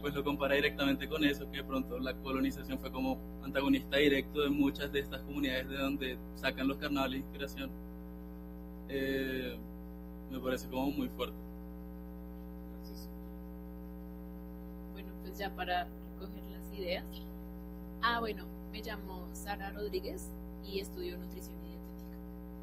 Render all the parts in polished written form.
pues lo compara directamente con eso, que de pronto la colonización fue como antagonista directo de muchas de estas comunidades de donde sacan los carnavales de inspiración. Eh, Me parece como muy fuerte. Bueno, pues ya para recoger las ideas. Bueno, me llamo Sara Rodríguez y estudio nutrición y dietética.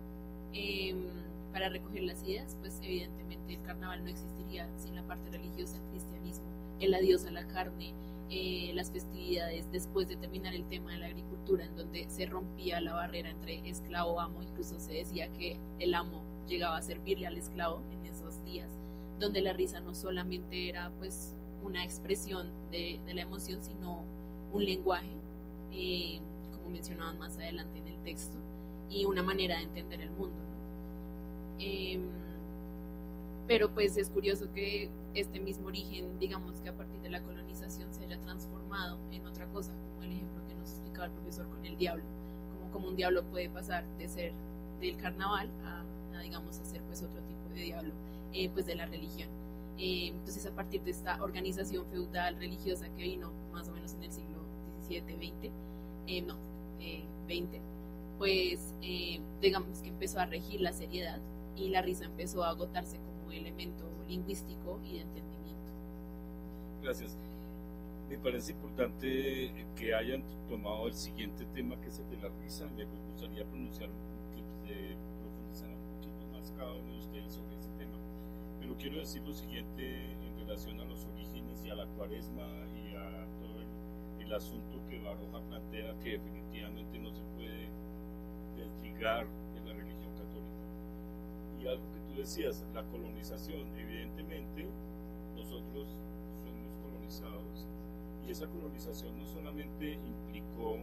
Para recoger las ideas, pues evidentemente el carnaval no existiría sin la parte religiosa del cristianismo, el adiós a la carne, las festividades después de terminar el tema de la agricultura, en donde se rompía la barrera entre esclavo-amo, incluso se decía que el amo llegaba a servirle al esclavo en esos días, donde la risa no solamente era pues una expresión de la emoción, sino un lenguaje, como mencionaban más adelante en el texto, y una manera de entender el mundo, ¿no? Pero pues es curioso que este mismo origen, digamos que a partir de la colonización se haya transformado en otra cosa, como el ejemplo que nos explicaba el profesor con el diablo, como un diablo puede pasar de ser del carnaval a digamos a ser pues otro tipo de diablo, pues de la religión. Entonces a partir de esta organización feudal religiosa que vino más o menos en el siglo XVII, XX, XX, pues digamos que empezó a regir la seriedad y la risa empezó a agotarse como elemento lingüístico y de entendimiento. Gracias. Me parece importante que hayan tomado el siguiente tema, que es el de la risa. Me gustaría profundizar un poquito más cada uno de ustedes sobre ese tema. Pero quiero decir lo siguiente en relación a los orígenes y a la cuaresma y a todo el asunto que Baroja plantea, que definitivamente no se puede desligar de la religión católica. Y algo que tú decías, la colonización, evidentemente nosotros somos colonizados, y esa colonización no solamente implicó,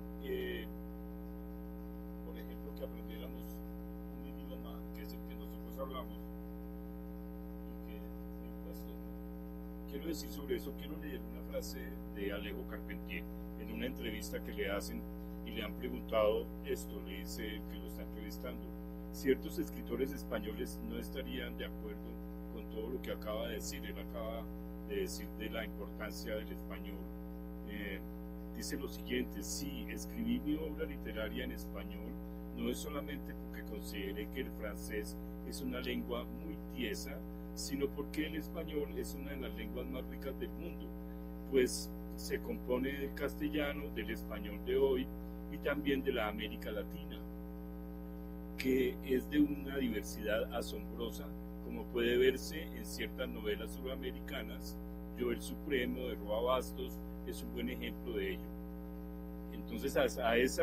por ejemplo, que aprendiéramos un idioma que es el que nosotros hablamos, y que impuestos, ¿no? Quiero decir sobre eso, quiero leer una frase de Alejo Carpentier en una entrevista que le hacen y le han preguntado esto, le dice que lo está entrevistando: ciertos escritores españoles no estarían de acuerdo con todo lo que acaba de decir. Él acaba de decir de la importancia del español. Dice lo siguiente: sí, escribí mi obra literaria en español no es solamente porque consideré que el francés es una lengua muy tiesa, sino porque el español es una de las lenguas más ricas del mundo, pues se compone del castellano, del español de hoy y también de la América Latina, que es de una diversidad asombrosa, como puede verse en ciertas novelas suramericanas. Yo el Supremo de Roa Bastos es un buen ejemplo de ello. Entonces a esa